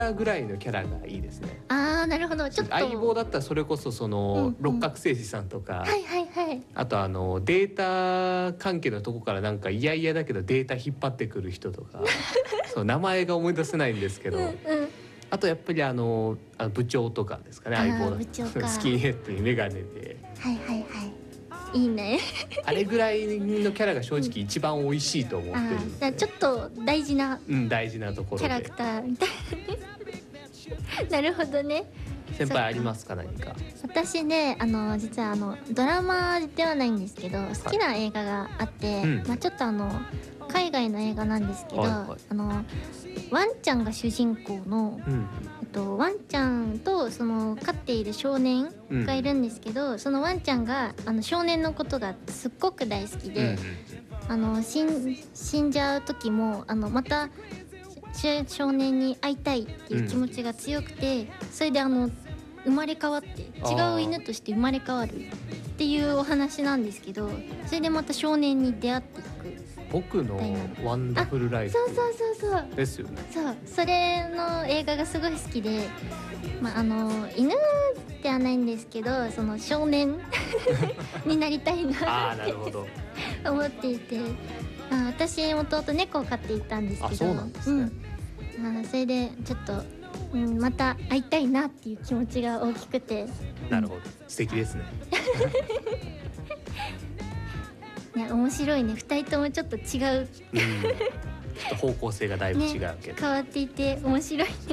ぐらいのキャラがいいですね。 ああ、なるほど。ちょっと相棒だったらそれこそその六角誠児さんとか、 はいはいはい。 あとデータ関係のとこからなんか嫌々だけどデータ引っ張ってくる人とかそう名前が思い出せないんですけど、あとやっぱり部長とかですかね、相棒だ部長かスキンヘッドに眼鏡で、 はいはいはい。いいね。 あれぐらいのキャラが正直一番美味しいと思ってるんで、 ちょっと大事な大事なところでキャラクターみたいな。なるほどね。 先輩ありますか、何か。 私ね、実はドラマではないんですけど、好きな映画があって、まあちょっと海外の映画なんですけど、ワンちゃんが主人公の、ワンちゃんとその飼っている少年がいるんですけど、そのワンちゃんが少年のことがすっごく大好きで、死んじゃう時もまた少年に会いたいっていう気持ちが強くて、それで生まれ変わって違う犬として生まれ変わるっていうお話なんですけど、それでまた少年に出会っていく。 僕のワンダフルライフそうですよね。 それの映画がすごい好きで、まあ犬ではないんですけど、その少年になりたいなって思っていて、私もともと猫を飼っていたんですけど、 そうなんですね。 それでちょっと、また会いたいなっていう気持ちが大きくて。 なるほど、素敵ですね。 いや面白いね、2人ともちょっと違う、 ちょっと方向性がだいぶ違うけど、 変わっていて面白いね。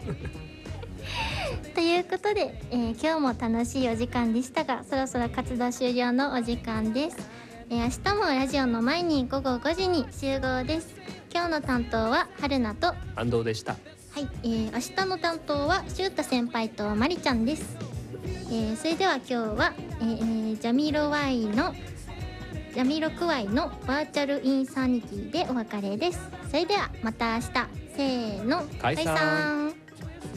ということで、今日も楽しいお時間でしたが、そろそろ活動終了のお時間です。明日もラジオの前に午後5時に集合です。今日の担当は春菜と安藤でした。 はい、明日の担当はしゅうた先輩とまりちゃんです。それでは今日は、ジャミロクワイのバーチャルインサニティでお別れです。それではまた明日、せーの、 解散。